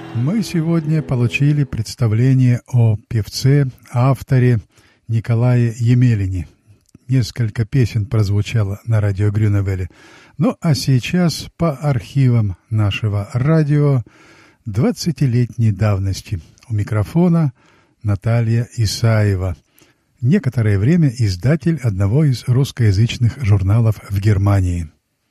Мы сегодня получили представление о певце, авторе Николае Емелине. Несколько песен прозвучало на радио Грюневеле. Ну а сейчас по архивам нашего радио 20-летней давности. У микрофона Наталья Исаева. Некоторое время издатель одного из русскоязычных журналов в Германии.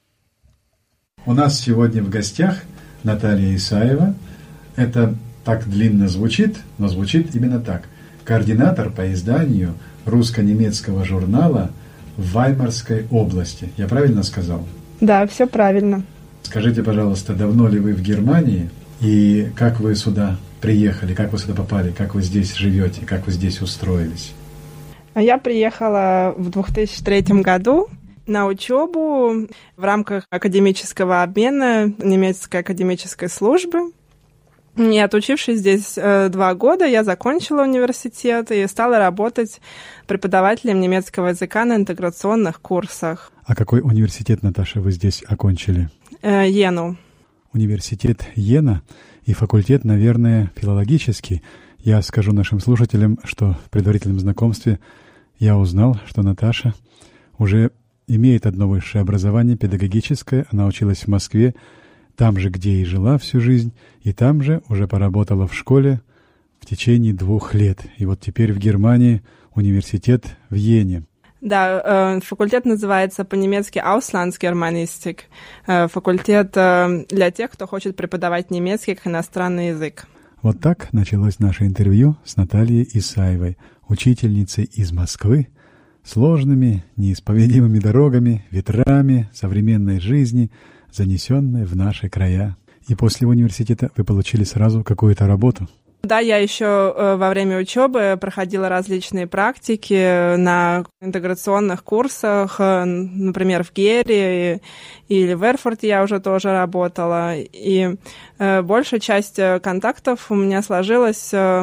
У нас сегодня в гостях Наталья Исаева. Это так длинно звучит, но звучит именно так. Координатор по изданию русско-немецкого журнала в Ваймарской области. Я правильно сказал? Да, все правильно. Скажите, пожалуйста, давно ли вы в Германии и как вы сюда приехали, как вы сюда попали, как вы здесь живете, как вы здесь устроились? Я приехала в 2003 году на учебу в рамках академического обмена немецкой академической службы. И отучившись здесь 2 года, я закончила университет и стала работать преподавателем немецкого языка на интеграционных курсах. А какой университет, Наташа, вы здесь окончили? Йену. Университет Йена и факультет, наверное, филологический. Я скажу нашим слушателям, что в предварительном знакомстве я узнал, что Наташа уже имеет одно высшее образование, педагогическое. Она училась в Москве, там же, где и жила всю жизнь, и там же уже поработала в школе в течение 2 лет. И вот теперь в Германии университет в Йене. Да, факультет называется по-немецки Auslandsgermanistik. Факультет для тех, кто хочет преподавать немецкий как иностранный язык. Вот так началось наше интервью с Натальей Исаевой, учительницей из Москвы, сложными, неисповедимыми дорогами, ветрами современной жизни, занесенной в наши края. И после университета вы получили сразу какую-то работу? Да, я еще во время учебы проходила различные практики на интеграционных курсах, например, в Гере или в Эрфурте я уже тоже работала. И большая часть контактов у меня сложилась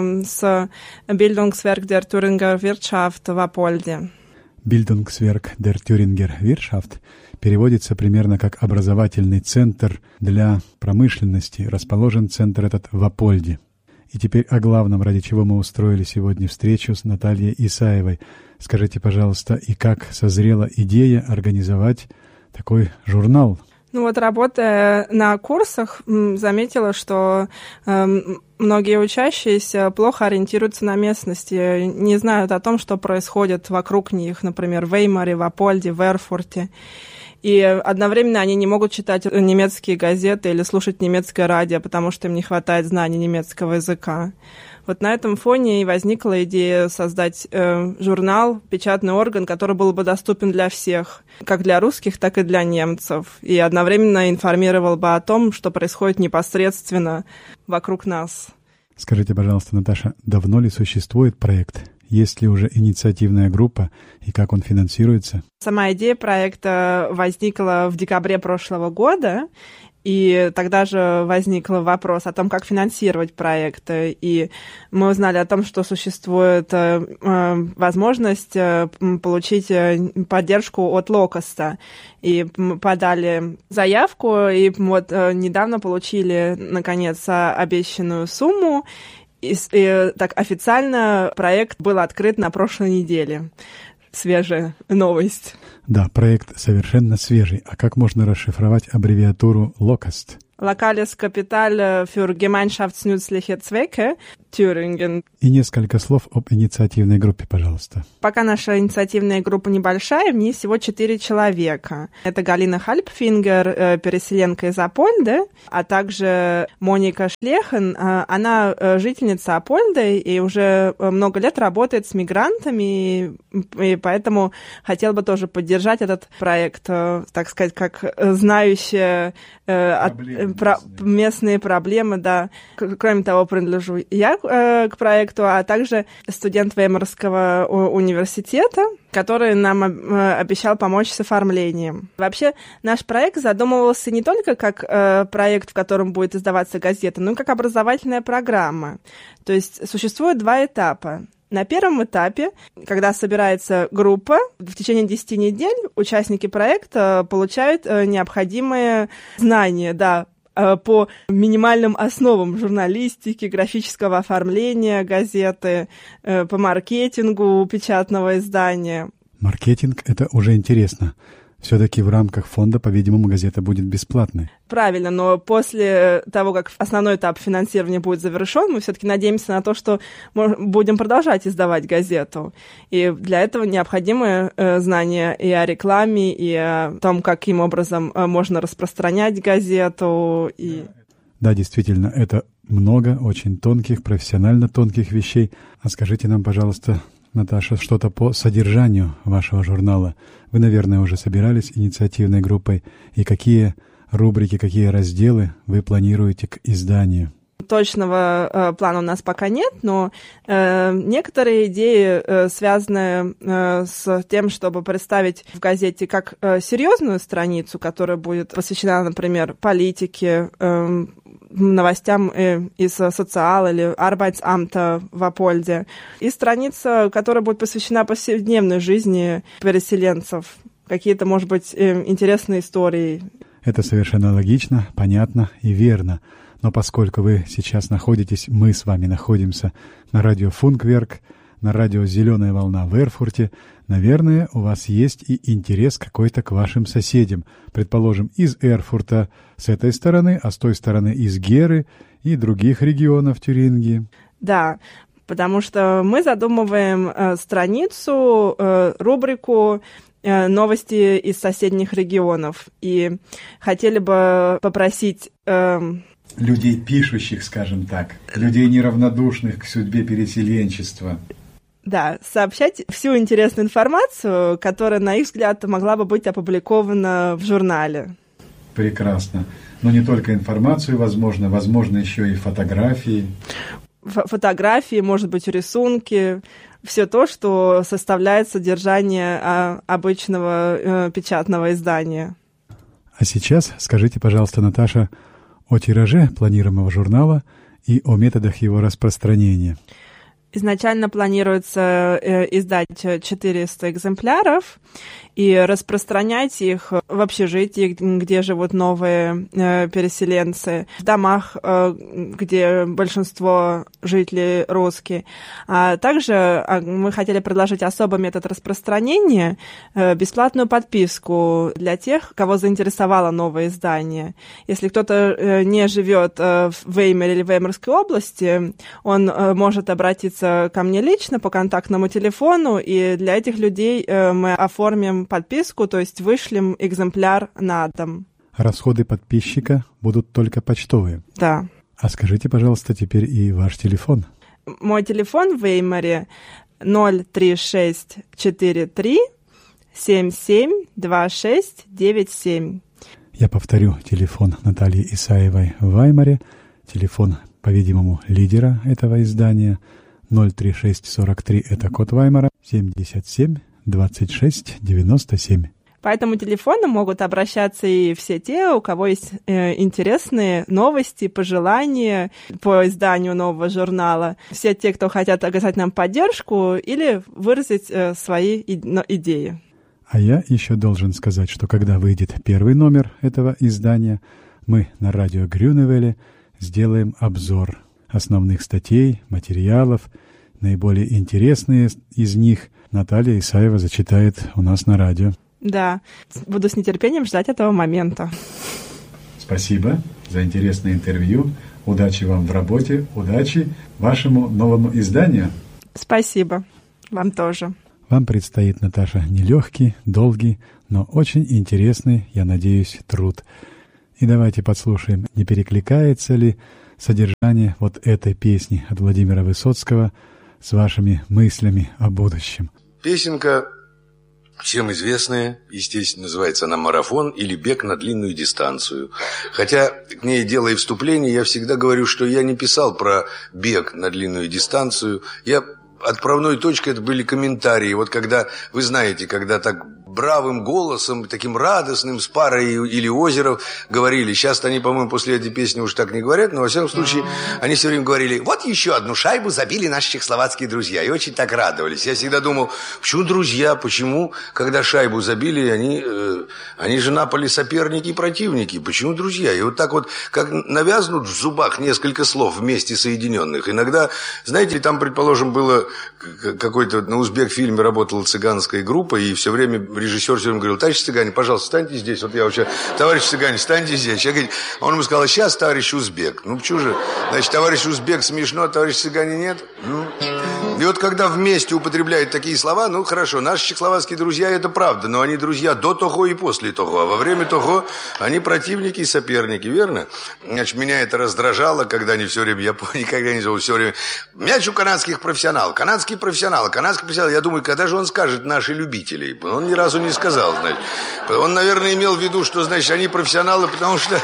с Bildungswerk der Thüringer Wirtschaft в Апольде. Bildungswerk der Thüringer Wirtschaft переводится примерно как «образовательный центр для промышленности». Расположен центр этот в Апольде. И теперь о главном, ради чего мы устроили сегодня встречу с Натальей Исаевой. Скажите, пожалуйста, и как созрела идея организовать такой журнал? Ну вот, работая на курсах, заметила, что многие учащиеся плохо ориентируются на местности, не знают о том, что происходит вокруг них, например, в Веймаре, в Апольде, в Эрфурте. И одновременно они не могут читать немецкие газеты или слушать немецкое радио, потому что им не хватает знаний немецкого языка. Вот на этом фоне и возникла идея создать журнал, печатный орган, который был бы доступен для всех, как для русских, так и для немцев, и одновременно информировал бы о том, что происходит непосредственно вокруг нас. Скажите, пожалуйста, Наташа, давно ли существует проект? Есть ли уже инициативная группа и как он финансируется? Сама идея проекта возникла в декабре прошлого года, и тогда же возник вопрос о том, как финансировать проект. И мы узнали о том, что существует возможность получить поддержку от Локоста. И мы подали заявку, и вот недавно получили, наконец, обещанную сумму. И так официально проект был открыт на прошлой неделе. Свежая новость. Да, проект совершенно свежий. А как можно расшифровать аббревиатуру LOCUST? Lokales Kapital für gemeinschaftsnützliche Zwecke Thüringen. И несколько слов об инициативной группе, пожалуйста. Пока наша инициативная группа небольшая, в ней всего 4 человека. Это Галина Хальпфингер, переселенка из Апольды, а также Моника Шлехен. Она жительница Апольды и уже много лет работает с мигрантами, и поэтому хотела бы тоже поддержать этот проект, так сказать, как знающая местные проблемы, да. Кроме того, принадлежу я к проекту, а также студент Веймарского университета, который нам обещал помочь с оформлением. Вообще, наш проект задумывался не только как проект, в котором будет издаваться газета, но и как образовательная программа. То есть существует 2 этапа. На первом этапе, когда собирается группа, в течение 10 недель участники проекта получают необходимые знания, да, по минимальным основам журналистики, графического оформления газеты, по маркетингу печатного издания. Маркетинг – это уже интересно. Все-таки в рамках фонда, по-видимому, газета будет бесплатной. Правильно, но после того, как основной этап финансирования будет завершен, мы все-таки надеемся на то, что будем продолжать издавать газету. И для этого необходимы знания и о рекламе, и о том, каким образом можно распространять газету. Да, действительно, это много очень тонких, профессионально тонких вещей. А скажите нам, пожалуйста, Наташа, что-то по содержанию вашего журнала. Вы, наверное, уже собирались инициативной группой. И какие рубрики, какие разделы вы планируете к изданию? Точного плана у нас пока нет, но некоторые идеи связаны с тем, чтобы представить в газете как серьезную страницу, которая будет посвящена, например, политике, новостям из социала или Arbeitsamta в Апольде, и страница, которая будет посвящена повседневной жизни переселенцев, какие-то, может быть, интересные истории. Это совершенно логично, понятно и верно. Но поскольку вы сейчас мы с вами находимся на радио Функверк, на радио «Зеленая волна» в Эрфурте, наверное, у вас есть и интерес какой-то к вашим соседям. Предположим, из Эрфурта с этой стороны, а с той стороны из Геры и других регионов Тюрингии. Да, потому что мы задумываем страницу, рубрику «Новости из соседних регионов». И хотели бы попросить людей пишущих, скажем так, людей неравнодушных к судьбе переселенчества. Да, сообщать всю интересную информацию, которая, на их взгляд, могла бы быть опубликована в журнале. Прекрасно. Но не только информацию, возможно еще и фотографии. Фотографии, может быть, рисунки, все то, что составляет содержание обычного печатного издания. А сейчас скажите, пожалуйста, Наташа, о тираже планируемого журнала и о методах его распространения. Изначально планируется издать 400 экземпляров и распространять их в общежитии, где живут новые переселенцы, в домах, где большинство жителей русские. А также мы хотели предложить особый метод распространения, бесплатную подписку для тех, кого заинтересовало новое издание. Если кто-то не живет в Веймаре или Веймарской области, он может обратиться ко мне лично по контактному телефону, и для этих людей мы оформим подписку, то есть вышлем экземпляр на дом. Расходы подписчика будут только почтовые? Да. А скажите, пожалуйста, теперь и ваш телефон. Мой телефон в Веймаре 03643 772697. Я повторю телефон Натальи Исаевой в Ваймаре, телефон, по-видимому, лидера этого издания 03643, это код Ваймара, 77 26 97. По этому телефону могут обращаться и все те, у кого есть интересные новости, пожелания по изданию нового журнала. Все те, кто хотят оказать нам поддержку или выразить свои идеи. А я еще должен сказать, что когда выйдет первый номер этого издания, мы на радио Грюневеле сделаем обзор основных статей, материалов. Наиболее интересные из них Наталья Исаева зачитает у нас на радио. Да, буду с нетерпением ждать этого момента. Спасибо за интересное интервью. Удачи вам в работе, удачи вашему новому изданию. Спасибо. Вам тоже. Вам предстоит, Наташа, нелегкий, долгий, но очень интересный, я надеюсь, труд. И давайте подслушаем, не перекликается ли содержание вот этой песни от Владимира Высоцкого с вашими мыслями о будущем. Песенка всем известная, естественно, называется она «Марафон» или «Бег на длинную дистанцию». Хотя, к ней делая вступление, я всегда говорю, что я не писал про бег на длинную дистанцию. Отправной точкой это были комментарии. Вот когда, вы знаете, когда так бравым голосом, таким радостным, с Парой или Озеров говорили. Сейчас-то они, по-моему, после этой песни уж так не говорят, но, во всяком случае, они все время говорили: вот еще одну шайбу забили наши чехословацкие друзья. И очень так радовались. Я всегда думал, почему друзья, почему, когда шайбу забили, они же Наполи соперники и противники, почему друзья? И вот так вот, как навязнут в зубах несколько слов вместе соединенных. Иногда, знаете, там, предположим, было какой-то, на узбек-фильме работала цыганская группа, и все время режиссер все время говорил: товарищ цыгане, пожалуйста, встаньте здесь. Вот я вообще: товарищ цыгане, встаньте здесь. Он ему сказал: сейчас, товарищ узбек. Ну, почему же? Значит, товарищ узбек смешно, а товарищ цыгане нет? И вот когда вместе употребляют такие слова, ну, хорошо, наши чехословацкие друзья, это правда, но они друзья до того и после того, а во время того они противники и соперники, верно? Значит, меня это раздражало, когда они все время, я никогда не забыл, все время: мяч у канадских профессионалов, канадские профессионалы. Я думаю, когда же он скажет наши любители? Он ни разу не сказал, значит. Он, наверное, имел в виду, что, значит, они профессионалы, потому что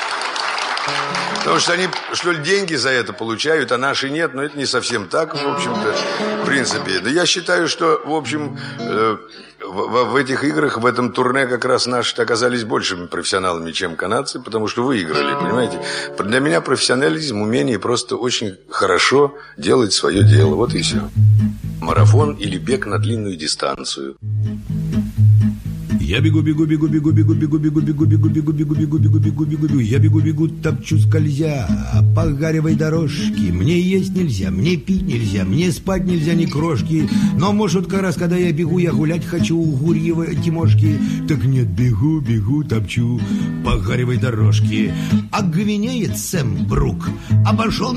они, что ли, деньги за это получают, а наши нет. Но это не совсем так, в общем-то, в принципе. Да я считаю, что, в общем, в этих играх, в этом турне как раз наши оказались большими профессионалами, чем канадцы, потому что выиграли, понимаете? Для меня профессионализм, умение просто очень хорошо делать свое дело. Вот и все. Марафон или бег на длинную дистанцию. Я бегу, я бегу, топчу скользя по гаревой дорожке. Мне есть нельзя, мне пить нельзя, мне спать нельзя ни крошки. Но, может, как раз, когда я бегу, я гулять хочу у Гурьевой Тимошки. Так нет, бегу, топчу по гаревой дорожке. А гвинеец Сэм Брук обошел